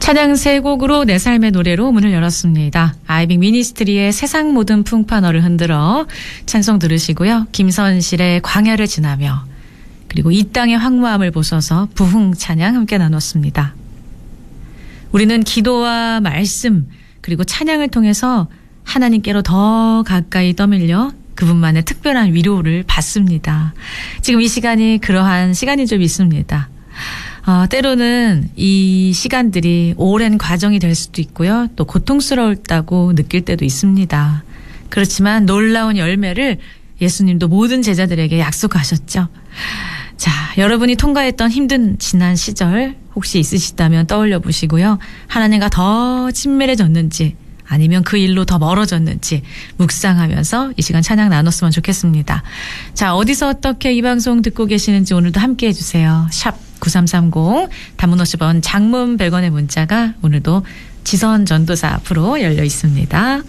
찬양 세 곡으로 내 삶의 노래로 문을 열었습니다. 아이빅 미니스트리의 세상 모든 풍파 너를 흔들어 찬송 들으시고요. 김선실의 광야를 지나며 그리고 이 땅의 황무함을 보소서 부흥 찬양 함께 나눴습니다. 우리는 기도와 말씀 그리고 찬양을 통해서 하나님께로 더 가까이 떠밀려 그분만의 특별한 위로를 받습니다. 지금 이 시간이 그러한 시간이 좀 있습니다. 때로는 이 시간들이 오랜 과정이 될 수도 있고요. 또 고통스러웠다고 느낄 때도 있습니다. 그렇지만 놀라운 열매를 예수님도 모든 제자들에게 약속하셨죠. 자, 여러분이 통과했던 힘든 지난 시절 혹시 있으시다면 떠올려 보시고요. 하나님과 더 친밀해졌는지 아니면 그 일로 더 멀어졌는지 묵상하면서 이 시간 찬양 나눴으면 좋겠습니다. 자, 어디서 어떻게 이 방송 듣고 계시는지 오늘도 함께 해주세요. 샵 9330 단문 50원 장문 100원의 문자가 오늘도 지선 전도사 앞으로 열려 있습니다.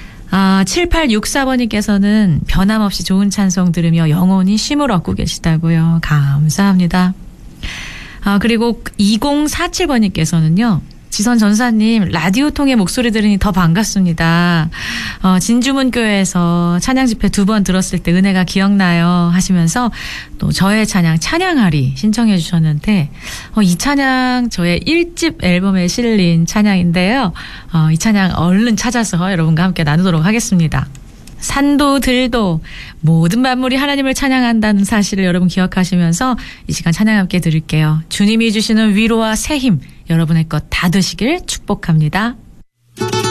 7864번님께서는 변함없이 좋은 찬송 들으며 영원히 쉼을 얻고 계시다고요. 감사합니다. 그리고 2047번님께서는요. 지선 전사님 라디오 통해 목소리 들으니 더 반갑습니다. 진주문교회에서 찬양 집회 2번 들었을 때 은혜가 기억나요 하시면서 또 저의 찬양 찬양하리 신청해 주셨는데 이 찬양 저의 1집 앨범에 실린 찬양인데요. 이 찬양 얼른 찾아서 여러분과 함께 나누도록 하겠습니다. 산도 들도 모든 만물이 하나님을 찬양한다는 사실을 여러분 기억하시면서 이 시간 찬양 함께 들을게요. 주님이 주시는 위로와 새 힘 여러분의 것 다 되시길 축복합니다.